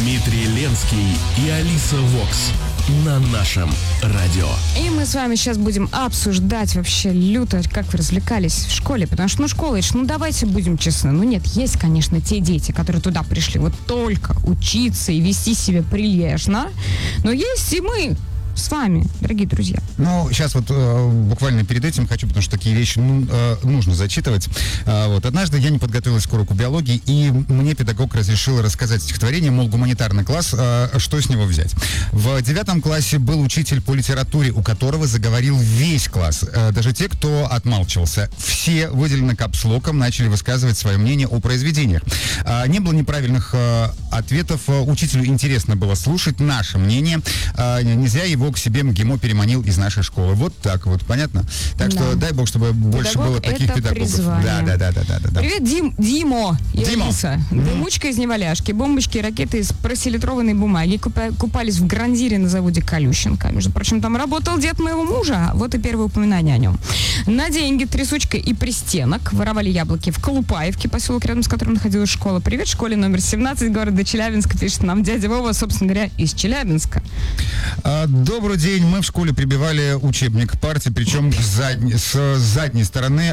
Дмитрий Ленский и Алиса Вокс на нашем радио. И мы с вами сейчас будем обсуждать вообще люто, как вы развлекались в школе. Потому что, школа, давайте будем честны. Нет, есть, конечно, те дети, которые туда пришли вот только учиться и вести себя прилежно. Но есть и мы с вами, дорогие друзья. Сейчас буквально перед этим хочу, потому что такие вещи нужно зачитывать. Однажды я не подготовилась к уроку биологии, и мне педагог разрешил рассказать стихотворение, мол, гуманитарный класс, что с него взять. В 9 классе был учитель по литературе, у которого заговорил весь класс, даже те, кто отмалчивался. Все, выделены капслоком, начали высказывать свое мнение о произведениях. Не было неправильных ответов, учителю интересно было слушать наше мнение, не зря его к себе МГИМО переманил из нашей школы. Вот так вот, понятно? Так что дай бог, чтобы больше Педагог было таких педагогов. Призвание. Да. Привет, Димо и Алиса. Дымучка из неваляшки, бомбочки и ракеты из просилитрованной бумаги купались в Грандире на заводе Колющенко. Между прочим, там работал дед моего мужа. Вот и первое упоминание о нем. На деньги, трясучка и пристенок воровали яблоки в Колупаевке, поселок, рядом с которым находилась школа. Привет, школе номер 17 города Челябинска, пишет нам дядя Вова, собственно говоря, из Челябинска. Добрый день. Мы в школе прибивали учебник партии, причем с задней стороны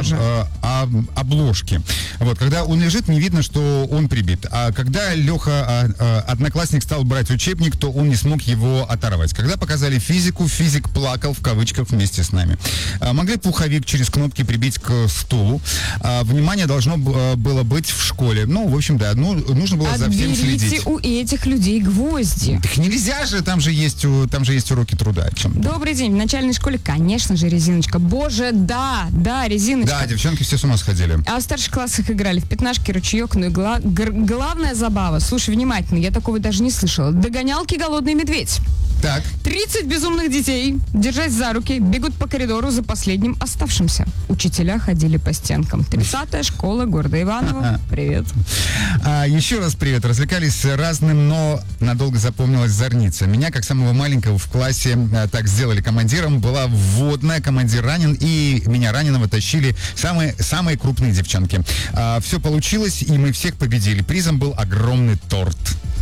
обложки. Когда он лежит, не видно, что он прибит. А когда Леха, одноклассник, стал брать учебник, то он не смог его оторвать. Когда показали физику, физик плакал в кавычках вместе с нами. Могли пуховик через кнопки прибить к стулу. Внимание должно было быть в школе. Нужно было за всем следить. Отберите у этих людей гвозди. Так нельзя же, там же есть уроки труда. Добрый день. В начальной школе, конечно же, резиночка. Боже, да, резиночка. Да, девчонки все с ума сходили. А в старших классах играли в пятнашки, ручеек, главная забава. Слушай внимательно, я такого даже не слышала. Догонялки «Голодный медведь». Так. 30 безумных детей, держась за руки, бегут по коридору за последним оставшимся. Учителя ходили по стенкам. 30-я школа города Иваново. Привет. Еще раз привет. Развлекались разным, но надолго запомнилась зорница. Меня, как самого маленького в классе, так сделали командиром. Была вводная, командир ранен, и меня раненого тащили самые крупные девчонки. Все получилось, и мы всех победили. Призом был огромный торт.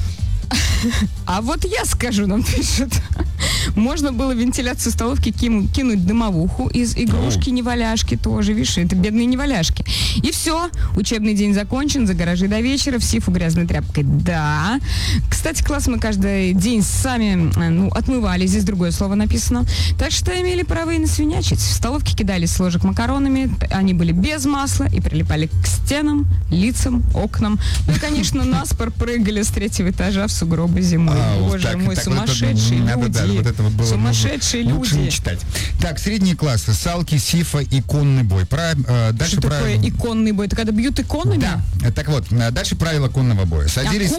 А вот я скажу, нам пишет. Можно было в вентиляцию столовки кинуть дымовуху из игрушки-неваляшки тоже. Видишь, это бедные неваляшки. И все. Учебный день закончен. За гаражи до вечера. В сифу грязной тряпкой. Да. Кстати, класс мы каждый день сами отмывали. Здесь другое слово написано. Так что имели право и насвинячить. В столовке кидали с ложек макаронами. Они были без масла и прилипали к стенам, лицам, окнам. Ну и, конечно, наспор прыгали с 3-го этажа в сугробы зимой. Боже мой, сумасшедшие люди. Сумасшедшие люди. Лучше не читать. Так, средние классы. Салки, сифа, иконный бой. Что такое иконный бой? Это когда бьют иконами? Да. Так вот, дальше правила конного боя. Садились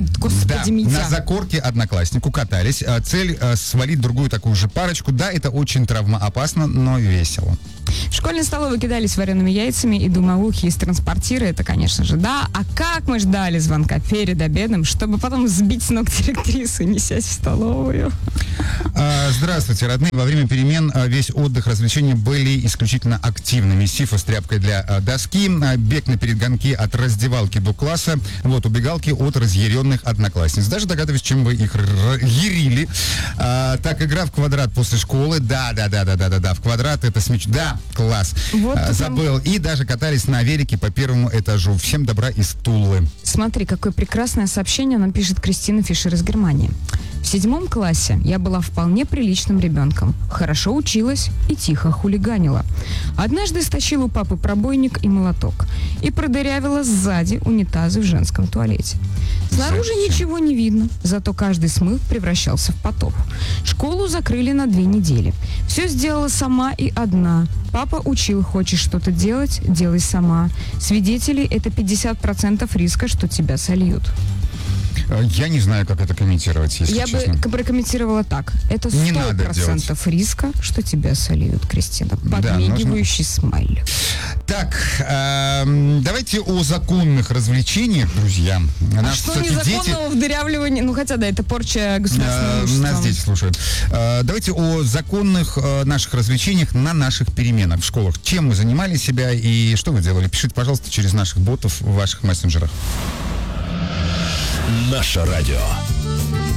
на закорке однокласснику, катались. Цель свалить другую такую же парочку. Да, это очень травмоопасно, но весело. В школьной столовой кидались вареными яйцами и дымовухи из транспортира. Это, конечно же, да. А как мы ждали звонка перед обедом, чтобы потом сбить с ног директрису и несясь в столовую. Здравствуйте, родные. Во время перемен весь отдых, развлечения были исключительно активными. Сифа с тряпкой для доски, бег на перегонки от раздевалки до класса, убегалки от разъяренных одноклассниц. Даже догадываюсь, чем вы их ярили. Так, игра в квадрат после школы. Да, в квадрат это с мячом. Да, класс. Забыл. И даже катались на велике по 1-му этажу. Всем добра из Тулы. Смотри, какое прекрасное сообщение нам пишет Кристина Фишер из Германии. В 7 классе я была вполне приличным ребенком. Хорошо училась и тихо хулиганила. Однажды стащила у папы пробойник и молоток и продырявила сзади унитазы в женском туалете. Снаружи ничего не видно, зато каждый смыв превращался в потоп. Школу закрыли на 2 недели. Все сделала сама и одна. Папа учил: хочешь что-то делать, делай сама. Свидетели — это 50% риска, что тебя сольют. Я не знаю, как это комментировать, если честно. Я бы прокомментировала так. Это 100% риска, что тебя сольют, Кристина. Подмигивающий смайль. Так, давайте о законных развлечениях, друзья. Нас, что незаконного вдырявливания? Хотя, да, это порча государственного имущества. Нас дети слушают. Давайте о законных наших развлечениях на наших переменах в школах. Чем мы занимали себя и что вы делали? Пишите, пожалуйста, через наших ботов в ваших мессенджерах. Наше радио.